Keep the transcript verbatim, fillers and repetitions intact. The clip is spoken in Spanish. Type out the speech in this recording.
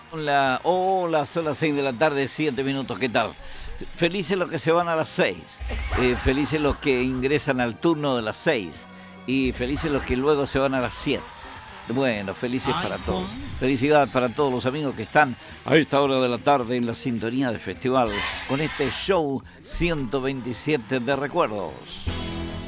Hola, hola, son las seis de la tarde, siete minutos, ¿qué tal? Felices los que se van a las seis, eh, felices los que ingresan al turno de las seis y felices los que luego se van a las siete. Bueno, felices para todos. Felicidades para todos los amigos que están a esta hora de la tarde en la sintonía de festival con este show ciento veintisiete de recuerdos.